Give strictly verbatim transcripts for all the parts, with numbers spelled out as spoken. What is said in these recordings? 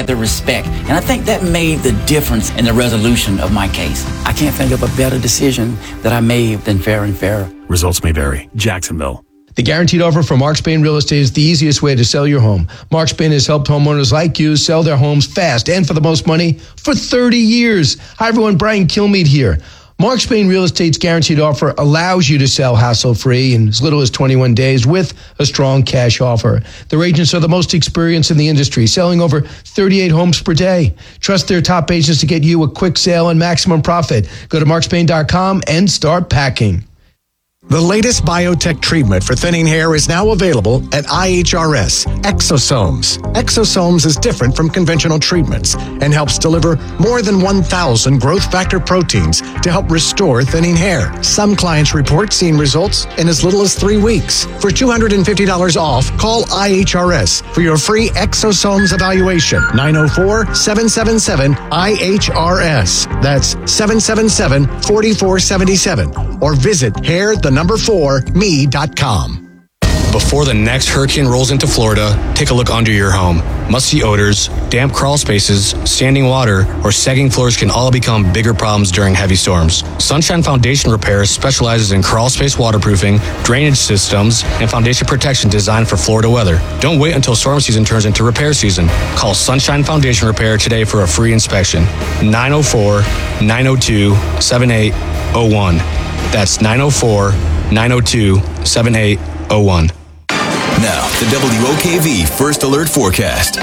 had the respect. And I think that made the difference in the resolution of my case. I can't think of a better decision that I made than Fair and Fair. Results may vary. Jacksonville. The guaranteed offer from Mark Spain Real Estate is the easiest way to sell your home. Mark Spain has helped homeowners like you sell their homes fast and for the most money for thirty years. Hi, everyone. Brian Kilmeade here. Mark Spain Real Estate's guaranteed offer allows you to sell hassle-free in as little as twenty-one days with a strong cash offer. Their agents are the most experienced in the industry, selling over thirty-eight homes per day. Trust their top agents to get you a quick sale and maximum profit. Go to mark spain dot com and start packing. The latest biotech treatment for thinning hair is now available at I H R S, Exosomes. Exosomes is different from conventional treatments and helps deliver more than one thousand growth factor proteins to help restore thinning hair. Some clients report seeing results in as little as three weeks. For two hundred fifty dollars off, call I H R S for your free Exosomes evaluation. nine oh four, seven seven seven, I H R S. That's seven seven seven, four four seven seven. Or visit hair the number four me dot com. Before the next hurricane rolls into Florida, take a look under your home. Musty odors, damp crawl spaces, standing water, or sagging floors can all become bigger problems during heavy storms. Sunshine Foundation Repair specializes in crawl space waterproofing, drainage systems, and foundation protection designed for Florida weather. Don't wait until storm season turns into repair season. Call Sunshine Foundation Repair today for a free inspection. nine oh four, nine oh two, seven eight oh one. That's nine oh four, nine oh two, seven eight oh one. Now, the W O K V First Alert Forecast.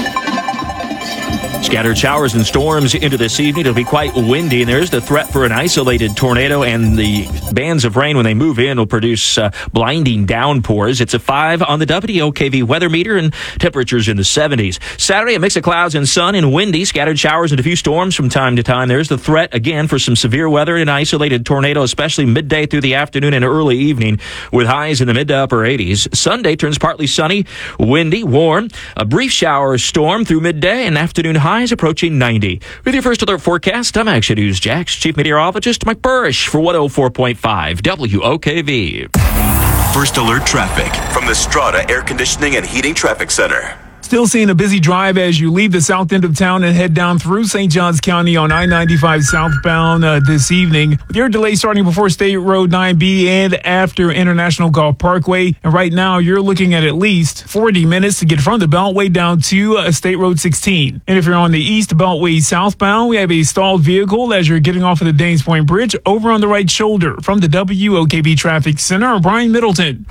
Scattered showers and storms into this evening. It'll be quite windy, and there's the threat for an isolated tornado, and the bands of rain, when they move in, will produce uh, blinding downpours. It's a five on the W O K V weather meter, and temperatures in the seventies. Saturday, a mix of clouds and sun and windy. Scattered showers and a few storms from time to time. There's the threat, again, for some severe weather and an isolated tornado, especially midday through the afternoon and early evening, with highs in the mid to upper eighties. Sunday turns partly sunny, windy, warm. A brief shower storm through midday, and afternoon highs approaching ninety. With your First Alert forecast, I'm Action News Jax Chief Meteorologist Mike Burrish for one oh four point five W O K V. First Alert traffic from the Strata Air Conditioning and Heating Traffic Center. Still seeing a busy drive as you leave the south end of town and head down through Saint Johns County on I ninety-five southbound uh, this evening. With your delay starting before State Road nine B and after International Golf Parkway. And right now, you're looking at at least forty minutes to get from the Beltway down to uh, State Road sixteen. And if you're on the East Beltway southbound, we have a stalled vehicle as you're getting off of the Danes Point Bridge over on the right shoulder. From the W O K V Traffic Center, Brian Middleton.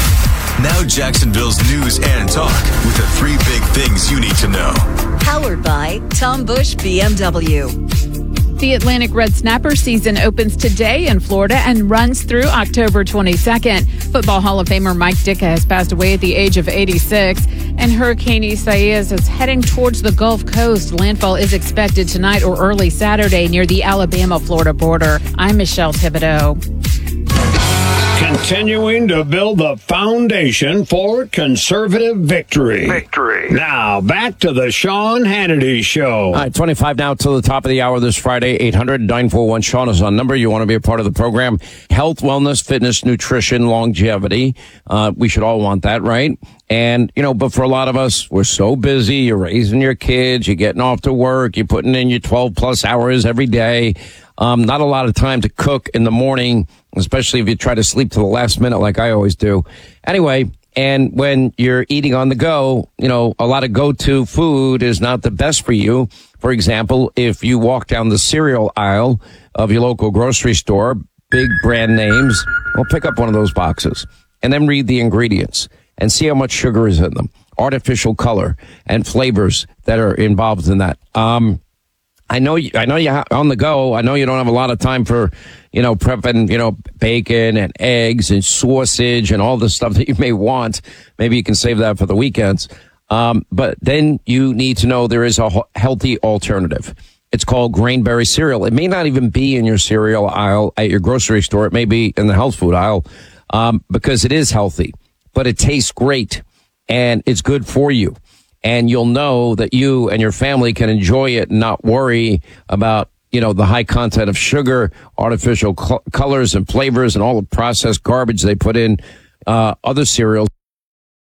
Now Jacksonville's news and talk with the three big things you need to know. Powered by Tom Bush B M W. The Atlantic Red Snapper season opens today in Florida and runs through October twenty-second. Football Hall of Famer Mike Ditka has passed away at the age of eighty-six, and Hurricane Isaias is heading towards the Gulf Coast. Landfall is expected tonight or early Saturday near the Alabama-Florida border. I'm Michelle Thibodeau. Continuing to build the foundation for conservative victory. Victory. Now, back to the Sean Hannity Show. All right, twenty-five now till the top of the hour this Friday. eight hundred, nine four one, Sean is on number. You want to be a part of the program. Health, wellness, fitness, nutrition, longevity. Uh, we should all want that, right? And, you know, but for a lot of us, we're so busy. You're raising your kids. You're getting off to work. You're putting in your twelve plus hours every day. Um, not a lot of time to cook in the morning, especially if you try to sleep to the last minute like I always do. Anyway, and when you're eating on the go, you know, a lot of go-to food is not the best for you. For example, if you walk down the cereal aisle of your local grocery store, big brand names, well, pick up one of those boxes and then read the ingredients and see how much sugar is in them, artificial color and flavors that are involved in that. Um, I know you, I know you ha- on the go. I know you don't have a lot of time for, you know, prepping, you know, bacon and eggs and sausage and all the stuff that you may want. Maybe you can save that for the weekends. Um, but then you need to know there is a ho- healthy alternative. It's called Grainberry cereal. It may not even be in your cereal aisle at your grocery store. It may be in the health food aisle, um, because it is healthy, but it tastes great and it's good for you. And you'll know that you and your family can enjoy it and not worry about, you know, the high content of sugar, artificial cl- colors and flavors and all the processed garbage they put in uh, other cereals.